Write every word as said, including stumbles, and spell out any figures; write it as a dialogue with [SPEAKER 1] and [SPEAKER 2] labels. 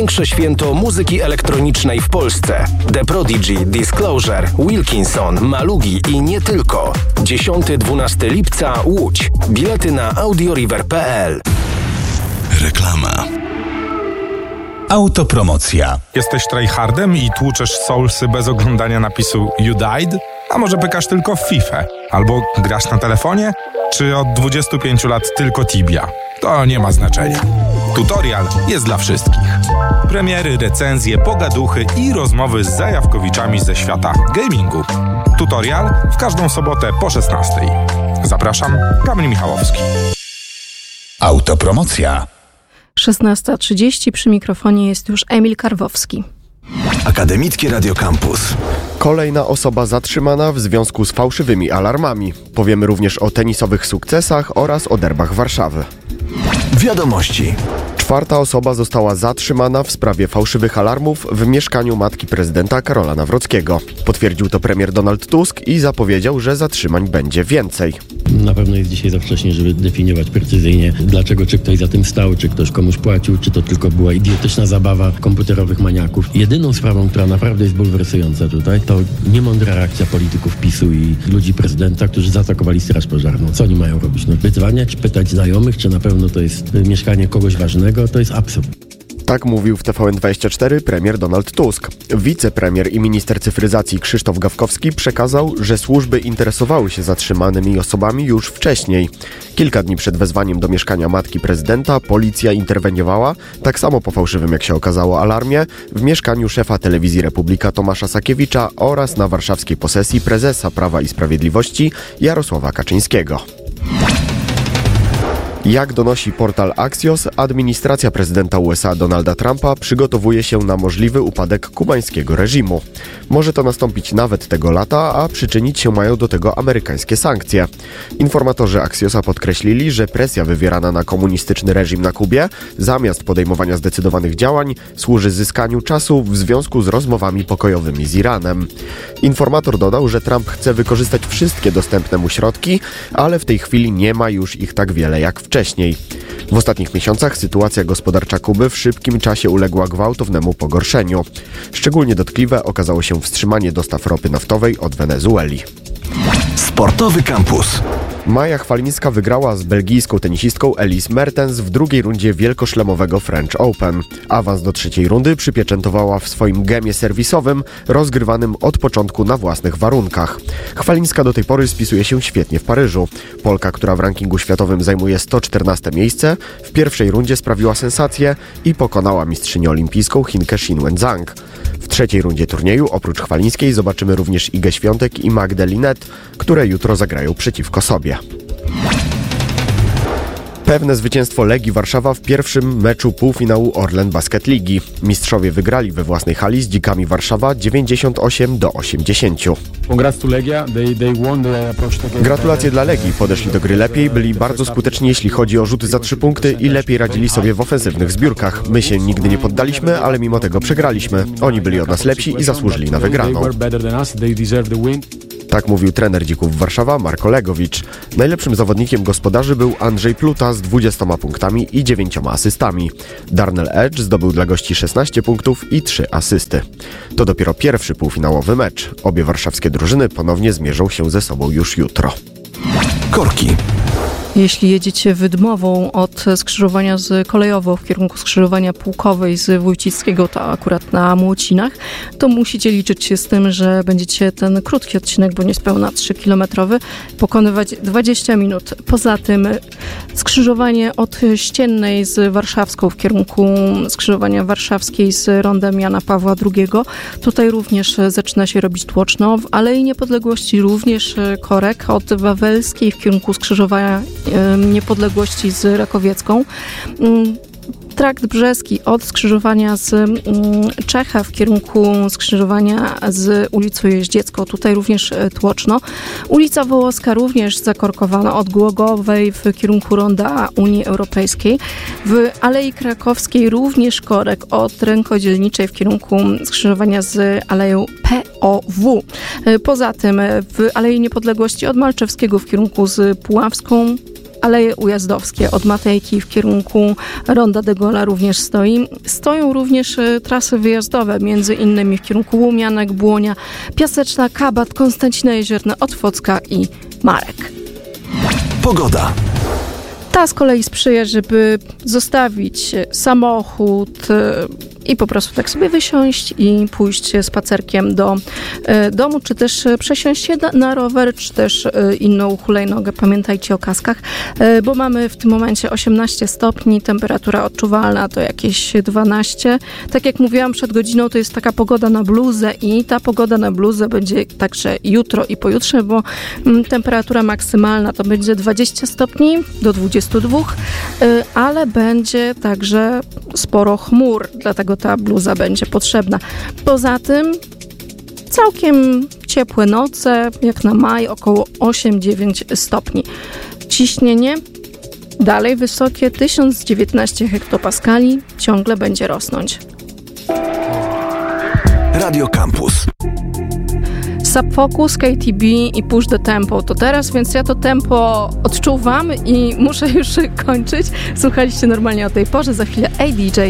[SPEAKER 1] Największe święto muzyki elektronicznej w Polsce. The Prodigy, Disclosure, Wilkinson, Malugi i nie tylko. dziesiątego do dwunastego lipca Łódź. Bilety na audioriver kropka p l.
[SPEAKER 2] Reklama. Autopromocja.
[SPEAKER 3] Jesteś tryhardem i tłuczesz soulsy bez oglądania napisu You Died? A może pykasz tylko w fifę? Albo grasz na telefonie? Czy od dwudziestu pięciu lat tylko Tibia? To nie ma znaczenia. Tutorial jest dla wszystkich. Premiery, recenzje, pogaduchy i rozmowy z zajawkowiczami ze świata gamingu. Tutorial w każdą sobotę po szesnastej. Zapraszam, Kamil Michałowski.
[SPEAKER 2] Autopromocja.
[SPEAKER 4] szesnasta trzydzieści, przy mikrofonie jest już Emil Karwowski.
[SPEAKER 2] Akademickie Radio Campus.
[SPEAKER 5] Kolejna osoba zatrzymana w związku z fałszywymi alarmami. Powiemy również o tenisowych sukcesach oraz o derbach Warszawy.
[SPEAKER 2] Wiadomości.
[SPEAKER 5] Czwarta osoba została zatrzymana w sprawie fałszywych alarmów w mieszkaniu matki prezydenta Karola Nawrockiego. Potwierdził to premier Donald Tusk i zapowiedział, że zatrzymań będzie więcej.
[SPEAKER 6] Na pewno jest dzisiaj za wcześnie, żeby definiować precyzyjnie, dlaczego, czy ktoś za tym stał, czy ktoś komuś płacił, czy to tylko była idiotyczna zabawa komputerowych maniaków. Jedyną sprawą, która naprawdę jest bulwersująca tutaj, to niemądra reakcja polityków PiSu i ludzi prezydenta, którzy zaatakowali straż pożarną. Co oni mają robić? No, wyzwaniać, pytać znajomych, czy na pewno to jest mieszkanie kogoś ważnego? To jest absurd.
[SPEAKER 5] Tak mówił w T V N dwadzieścia cztery premier Donald Tusk. Wicepremier i minister cyfryzacji Krzysztof Gawkowski przekazał, że służby interesowały się zatrzymanymi osobami już wcześniej. Kilka dni przed wezwaniem do mieszkania matki prezydenta policja interweniowała, tak samo po fałszywym, jak się okazało, alarmie, w mieszkaniu szefa telewizji Republika Tomasza Sakiewicza oraz na warszawskiej posesji prezesa Prawa i Sprawiedliwości Jarosława Kaczyńskiego. Jak donosi portal Axios, administracja prezydenta U S A Donalda Trumpa przygotowuje się na możliwy upadek kubańskiego reżimu. Może to nastąpić nawet tego lata, a przyczynić się mają do tego amerykańskie sankcje. Informatorzy Axiosa podkreślili, że presja wywierana na komunistyczny reżim na Kubie, zamiast podejmowania zdecydowanych działań, służy zyskaniu czasu w związku z rozmowami pokojowymi z Iranem. Informator dodał, że Trump chce wykorzystać wszystkie dostępne mu środki, ale w tej chwili nie ma już ich tak wiele jak wcześniej. Wcześniej. W ostatnich miesiącach sytuacja gospodarcza Kuby w szybkim czasie uległa gwałtownemu pogorszeniu. Szczególnie dotkliwe okazało się wstrzymanie dostaw ropy naftowej od Wenezueli.
[SPEAKER 2] Sportowy Campus.
[SPEAKER 5] Maja Chwalińska wygrała z belgijską tenisistką Elise Mertens w drugiej rundzie wielkoszlemowego French Open. Awans do trzeciej rundy przypieczętowała w swoim gemie serwisowym, rozgrywanym od początku na własnych warunkach. Chwalińska do tej pory spisuje się świetnie w Paryżu. Polka, która w rankingu światowym zajmuje sto czternaste miejsce, w pierwszej rundzie sprawiła sensację i pokonała mistrzynię olimpijską Chinkę Xin Wenzhang. W trzeciej rundzie turnieju oprócz Chwalińskiej zobaczymy również Igę Świątek i Magdę Linette, które jutro zagrają przeciwko sobie. Pewne zwycięstwo Legii Warszawa w pierwszym meczu półfinału Orlen Basket Ligi. Mistrzowie wygrali we własnej hali z Dzikami Warszawa dziewięćdziesiąt osiem do osiemdziesięciu. Gratulacje dla Legii. Podeszli do gry lepiej, byli bardzo skuteczni jeśli chodzi o rzuty za trzy punkty i lepiej radzili sobie w ofensywnych zbiórkach. My się nigdy nie poddaliśmy, ale mimo tego przegraliśmy. Oni byli od nas lepsi i zasłużyli na wygraną. Tak mówił trener Dzików Warszawa Marko Legowicz. Najlepszym zawodnikiem gospodarzy był Andrzej Pluta z dwudziestoma punktami i dziewięcioma asystami. Darnell Edge zdobył dla gości szesnaście punktów i trzy asysty. To dopiero pierwszy półfinałowy mecz. Obie warszawskie drużyny ponownie zmierzą się ze sobą już jutro.
[SPEAKER 2] Korki.
[SPEAKER 4] Jeśli jedziecie Wydmową od skrzyżowania z Kolejową w kierunku skrzyżowania Pułkowej z Wójcickiego, to akurat na Młocinach, to musicie liczyć się z tym, że będziecie ten krótki odcinek, bo niespełna trzykilometrowy, pokonywać dwadzieścia minut. Poza tym skrzyżowanie od Ściennej z Warszawską w kierunku skrzyżowania Warszawskiej z rondem Jana Pawła drugiego. Tutaj również zaczyna się robić tłoczno. W Alei Niepodległości również korek od Wawelskiej w kierunku skrzyżowania Niepodległości z Rakowiecką. Trakt Brzeski od skrzyżowania z mm, Czecha w kierunku skrzyżowania z ulicą Jeździecką. Tutaj również tłoczno. Ulica Wołoska również zakorkowana od Głogowej w kierunku ronda Unii Europejskiej. W Alei Krakowskiej również korek od Rękodzielniczej w kierunku skrzyżowania z Aleją P O W. Poza tym w Alei Niepodległości od Malczewskiego w kierunku z Puławską Aleje Ujazdowskie od Matejki w kierunku Ronda de Gola również stoi. Stoją również trasy wyjazdowe, między innymi w kierunku Łumianek, Błonia, Piaseczna, Kabat, Konstancina Jeziorne, Otwocka i Marek.
[SPEAKER 2] Pogoda.
[SPEAKER 4] Ta z kolei sprzyja, żeby zostawić samochód i po prostu tak sobie wysiąść i pójść spacerkiem do domu, czy też przesiąść się na rower, czy też inną hulajnogę. Pamiętajcie o kaskach, bo mamy w tym momencie osiemnaście stopni, temperatura odczuwalna to jakieś dwanaście. Tak jak mówiłam przed godziną, to jest taka pogoda na bluzę i ta pogoda na bluzę będzie także jutro i pojutrze, bo temperatura maksymalna to będzie dwadzieścia stopni do dwudziestu dwóch, ale będzie także sporo chmur, dlatego ta bluza będzie potrzebna. Poza tym całkiem ciepłe noce, jak na maj, około osiem do dziewięciu stopni. Ciśnienie dalej wysokie, tysiąc dziewiętnaście hektopaskali, ciągle będzie rosnąć.
[SPEAKER 2] Radio Campus.
[SPEAKER 4] Subfocus, K T B i Push the Tempo to teraz, więc ja to tempo odczuwam i muszę już kończyć. Słuchaliście normalnie o tej porze, za chwilę A D J